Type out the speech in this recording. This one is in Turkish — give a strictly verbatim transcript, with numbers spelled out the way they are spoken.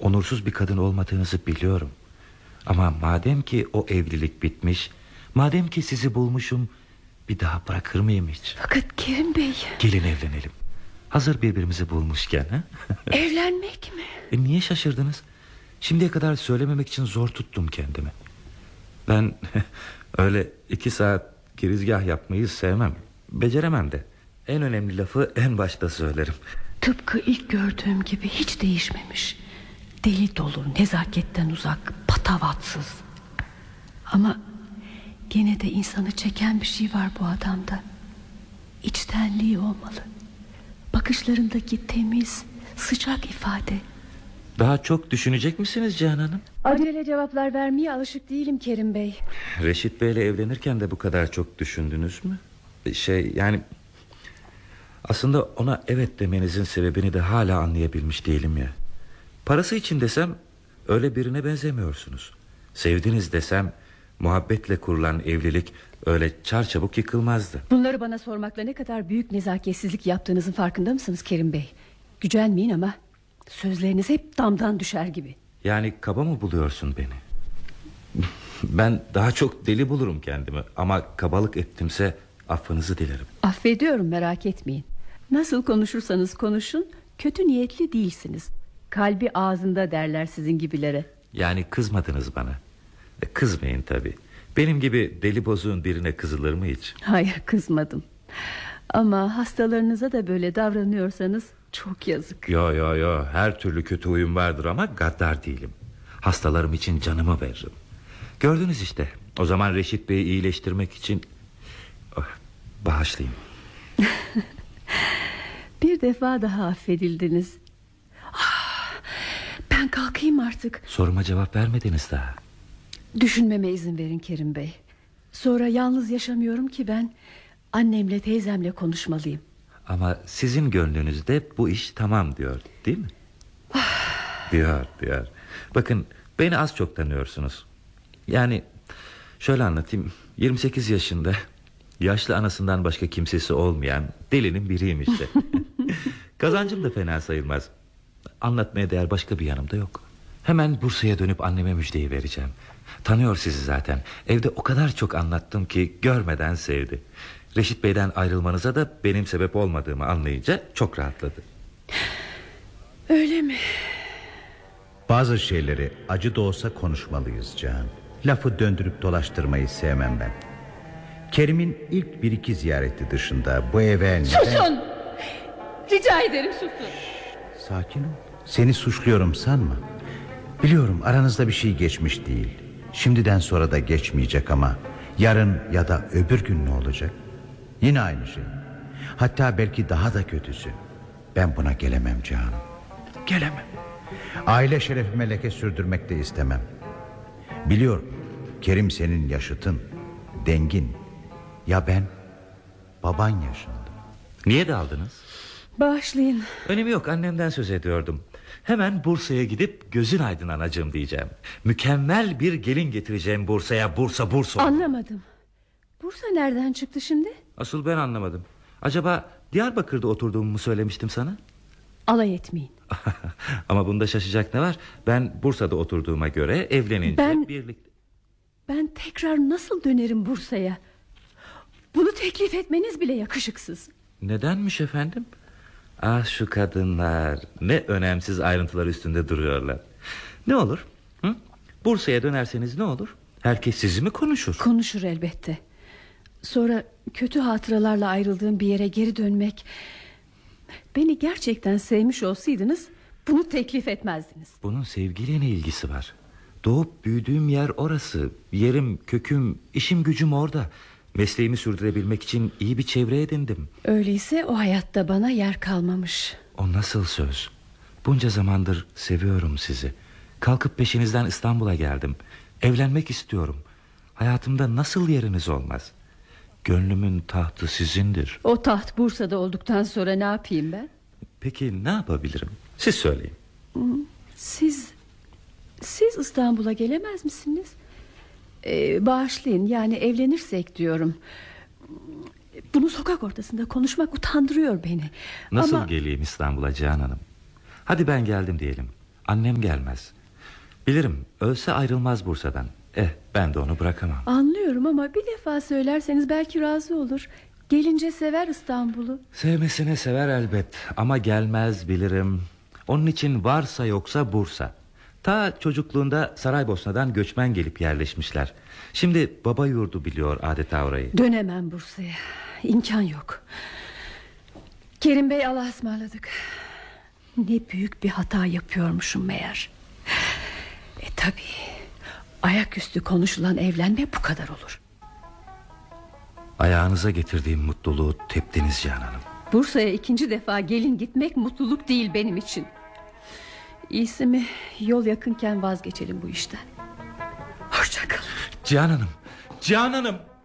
onursuz bir kadın olmadığınızı biliyorum. Ama madem ki o evlilik bitmiş, madem ki sizi bulmuşum, bir daha bırakır mıyım hiç? Fakat Kerim Bey... Gelin evlenelim. Hazır birbirimizi bulmuşken. Ha? Evlenmek mi? E niye şaşırdınız? Şimdiye kadar söylememek için zor tuttum kendimi. Ben öyle iki saat girizgah yapmayı sevmem. Beceremem de. En önemli lafı en başta söylerim. Tıpkı ilk gördüğüm gibi hiç değişmemiş. Deli dolu, nezaketten uzak, patavatsız. Ama gene de insanı çeken bir şey var bu adamda. İçtenliği olmalı. Bakışlarındaki temiz, sıcak ifade. Daha çok düşünecek misiniz Canan Hanım? Acele cevaplar vermeye alışık değilim Kerim Bey. Reşit Bey'le evlenirken de bu kadar çok düşündünüz mü? Şey yani... Aslında ona evet demenizin sebebini de hala anlayabilmiş değilim ya. Parası için desem öyle birine benzemiyorsunuz. Sevdiniz desem muhabbetle kurulan evlilik öyle çarçabuk yıkılmazdı. Bunları bana sormakla ne kadar büyük nezaketsizlik yaptığınızın farkında mısınız Kerim Bey? Gücenmeyin ama sözleriniz hep damdan düşer gibi. Yani kaba mı buluyorsun beni? Ben daha çok deli bulurum kendimi. Ama kabalık ettimse affınızı dilerim. Affediyorum, merak etmeyin. Nasıl konuşursanız konuşun kötü niyetli değilsiniz. Kalbi ağzında derler sizin gibilere. Yani kızmadınız bana. E, kızmayın tabii. Benim gibi deli bozuğun birine kızılır mı hiç? Hayır, kızmadım. Ama hastalarınıza da böyle davranıyorsanız çok yazık. Yo yo yo, her türlü kötü huyum vardır ama gaddar değilim. Hastalarım için canımı veririm. Gördünüz işte. O zaman Reşit Bey'i iyileştirmek için oh, bağışlayın. Bir defa daha affedildiniz. Ah, ben kalkayım artık. Soruma cevap vermediniz daha. Düşünmeme izin verin Kerim Bey. Sonra yalnız yaşamıyorum ki ben. Annemle teyzemle konuşmalıyım. Ama sizin gönlünüzde bu iş tamam diyor, değil mi? Ah. Diyor diyor. Bakın, beni az çok tanıyorsunuz. Yani şöyle anlatayım. yirmi sekiz yaşında, yaşlı anasından başka kimsesi olmayan delinin biriyim işte. Kazancım da fena sayılmaz. Anlatmaya değer başka bir yanım da yok. Hemen Bursa'ya dönüp anneme müjdeyi vereceğim. Tanıyor sizi zaten. Evde o kadar çok anlattım ki görmeden sevdi. Reşit Bey'den ayrılmanıza da benim sebep olmadığımı anlayınca çok rahatladı. Öyle mi? Bazı şeyleri acı da olsa konuşmalıyız Can. Lafı döndürüp dolaştırmayı sevmem ben. Kerim'in ilk bir iki ziyareti dışında bu eve neden... Susun! Rica ederim susun. Şşt, sakin ol. Seni suçluyorum sanma. Biliyorum aranızda bir şey geçmiş değil. Şimdiden sonra da geçmeyecek ama yarın ya da öbür gün ne olacak? Yine aynı şey. Hatta belki daha da kötüsü. Ben buna gelemem Canım. Gelemem. Aile şerefime leke sürdürmek de istemem. Biliyorum Kerim senin yaşıtın, dengin. Ya ben baban yaşında. Niye daldınız? Bağışlayın. Önemi yok, annemden söz ediyordum. Hemen Bursa'ya gidip gözün aydın anacığım diyeceğim. Mükemmel bir gelin getireceğim Bursa'ya. Bursa Bursa. Anlamadım. Bursa nereden çıktı şimdi? Asıl ben anlamadım. Acaba Diyarbakır'da oturduğumu mu söylemiştim sana? Alay etmeyin. Ama bunda şaşacak ne var? Ben Bursa'da oturduğuma göre evlenince ben, birlikte... Ben tekrar nasıl dönerim Bursa'ya? Bunu teklif etmeniz bile yakışıksız. Nedenmiş efendim? Ah şu kadınlar, ne önemsiz ayrıntılar üstünde duruyorlar. Ne olur? Hı? Bursa'ya dönerseniz ne olur? Herkes sizi mi konuşur? Konuşur elbette. Sonra kötü hatıralarla ayrıldığım bir yere geri dönmek... Beni gerçekten sevmiş olsaydınız bunu teklif etmezdiniz. Bunun sevgiyle ne ilgisi var? Doğup büyüdüğüm yer orası. Yerim, köküm, işim gücüm orada. Mesleğimi sürdürebilmek için iyi bir çevre edindim. Öyleyse o hayatta bana yer kalmamış. O nasıl söz? Bunca zamandır seviyorum sizi. Kalkıp peşinizden İstanbul'a geldim. Evlenmek istiyorum. Hayatımda nasıl yeriniz olmaz? Gönlümün tahtı sizindir. O taht Bursa'da olduktan sonra ne yapayım ben? Peki ne yapabilirim? Siz söyleyin. Siz Siz İstanbul'a gelemez misiniz? Ee, bağışlayın, yani evlenirsek diyorum. Bunu sokak ortasında konuşmak utandırıyor beni. Nasıl Ama... geleyim İstanbul'a Canan Hanım? Hadi ben geldim diyelim. Annem gelmez. Bilirim, ölse ayrılmaz Bursa'dan. Eh, ben de onu bırakamam. Anlıyorum ama bir defa söylerseniz belki razı olur. Gelince sever İstanbul'u. Sevmesine sever elbet ama gelmez, bilirim. Onun için varsa yoksa Bursa. Ta çocukluğunda Saraybosna'dan göçmen gelip yerleşmişler. Şimdi baba yurdu biliyor adeta orayı. Dönemem Bursa'ya, İmkan yok. Kerim Bey, Allah'a ısmarladık. Ne büyük bir hata yapıyormuşum meğer. E tabi, ayaküstü konuşulan evlenme bu kadar olur. Ayağınıza getirdiğim mutluluğu teptiniz Canan Hanım. Bursa'ya ikinci defa gelin gitmek mutluluk değil benim için. İyisi mi yol yakınken vazgeçelim bu işten. Hoşça kalın. Canan Hanım, Canan Hanım.